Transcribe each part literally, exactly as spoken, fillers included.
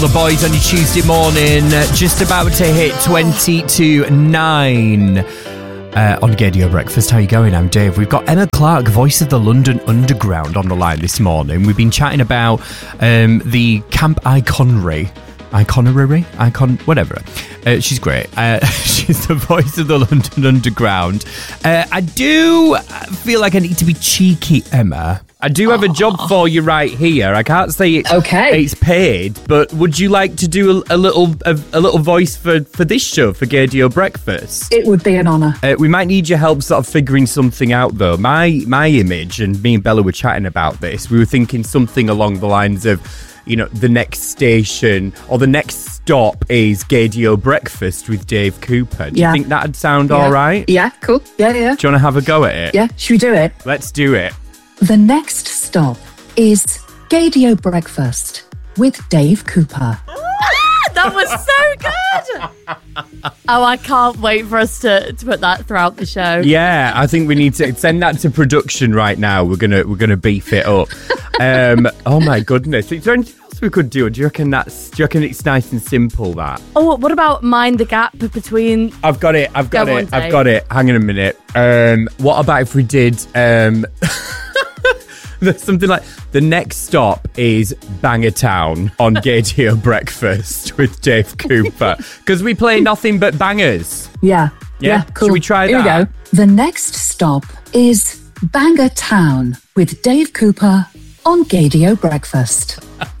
The boys on your Tuesday morning, just about to hit twenty to nine uh, on Gaydio Breakfast. How you going? I'm Dave. We've got Emma Clark, voice of the London Underground, on the line this morning. We've been chatting about um, the Camp Iconry. Iconary? Icon, whatever. Uh, she's great. Uh, she's the voice of the London Underground. Uh, I do feel like I need to be cheeky, Emma. I do have Aww. a job for you right here. I can't say it's, okay. it's paid, but would you like to do a, a little a, a little voice for, for this show, for Gaydio Breakfast? It would be an honour. Uh, we might need your help sort of figuring something out, though. My, my image, and me and Bella were chatting about this, we were thinking something along the lines of, you know, the next station or the next stop is Gaydio Breakfast with Dave Cooper. Do yeah. you think that'd sound yeah. all right? Yeah, cool. Yeah, yeah. Do you want to have a go at it? Yeah, should we do it? Let's do it. The next stop is Gaydio Breakfast with Dave Cooper. That was so good. Oh, I can't wait for us to, to put that throughout the show. Yeah, I think we need to send that to production right now. We're gonna we're gonna beef it up. Um, oh my goodness! Is there anything else we could do? Do you reckon that's? Do you reckon it's nice and simple? That. Oh, what about mind the gap between? I've got it. I've got Go it. on, I've got it. Hang on a minute. Um, what about if we did? Um, something like the next stop is Bangertown on Gaydio Breakfast with Dave Cooper, because we play nothing but bangers. Yeah. Yeah, yeah cool. Should we try Here that? we go. The next stop is Bangertown with Dave Cooper on Gaydio Breakfast.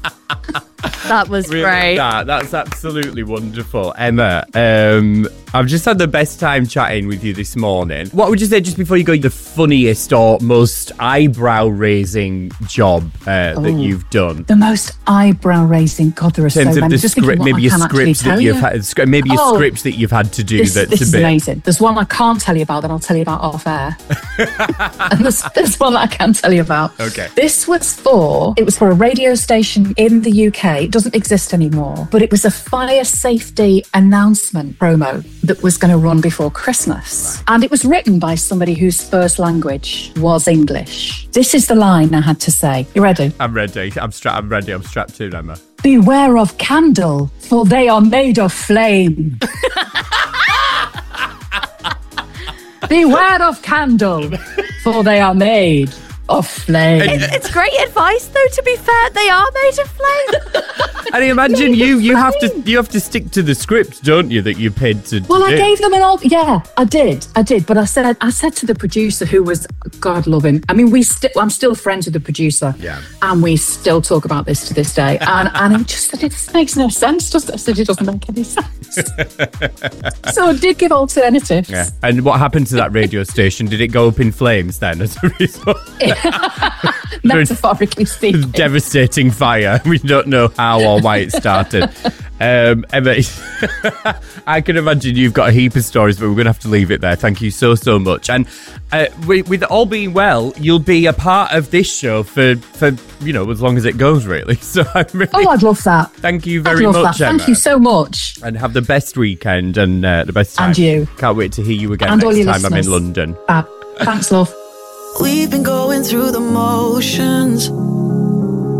That was really, great. That, that's absolutely wonderful. Emma, um, I've just had the best time chatting with you this morning. What would you say, just before you go, the funniest or most eyebrow-raising job uh, oh, that you've done? The most eyebrow-raising? God, there are so In terms many. of the Just thinking script, what maybe I a can actually script that tell you've you. had, maybe a Oh, script that you've had to do this, that's this a is bit amazing. There's one I can't tell you about that I'll tell you about off air. And there's, there's one that I can tell you about. Okay. This was for, it was for a radio station in the U K. It doesn't exist anymore, but it was a fire safety announcement promo that was going to run before Christmas. Right. And it was written by somebody whose first language was English. This is the line I had to say. You ready? I'm ready. I'm strapped. I'm ready. I'm strapped in, Emma. Beware of candle, for they are made of flame. Beware of candle, for they are made of flame. It, it's great advice, though. To be fair, they are made of flame. And imagine you you have to you have to stick to the script, don't you? That you paid to. Well, to I do. gave them an old. Yeah, I did, I did. But I said, I said to the producer, who was, God love him. I mean, we still, I'm still friends with the producer. Yeah. And we still talk about this to this day. And and he just said, it makes no sense. Just I said, it doesn't make any sense. So I did give alternatives. Yeah. And what happened to that radio station? Did it go up in flames then as a result? Metaphorically speaking. Devastating fire. We don't know how or why it started. Um, Emma, I can imagine you've got a heap of stories, but we're going to have to leave it there. Thank you so, so much. And uh, with, with all being well, you'll be a part of this show for, for you know, as long as it goes, really. So I'm really... Oh, I'd love that. Thank you very I'd love much, that. Emma. Thank you so much. And have the best weekend and uh, the best time. And you. Can't wait to hear you again and all next your time I'm in listeners. London. Fab. Thanks, love. We've been going through the motions,